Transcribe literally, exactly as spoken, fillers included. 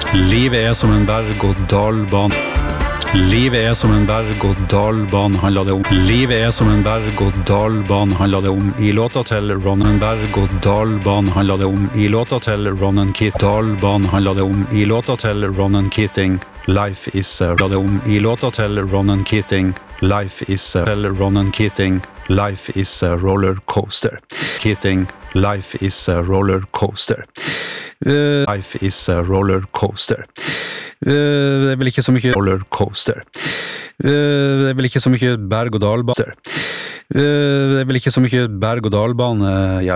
Livet er som en berg-og-dal-bane. Livet er som en berg-og-dal-bane, handler det om. Livet er som en berg-og-dal-bane, handler det om. I låta til Ronan berg-og-dal-bane, handler det om. I låta til Ronan Keating, dal-bane, handler det om. I låta til Ronan Keating, Life is a, handler det om. I låta til Ronan Keating, Life is a, til Ronan Keating, Life is a roller coaster. Keating, Life is a roller coaster. Uh, life is a roller coaster. Uh, det er vel ikke så mye roller coaster. Uh, det er vel ikke så mye berg- og dalbane. Uh, det er vel ikke så mye berg- og dalbane. Ja,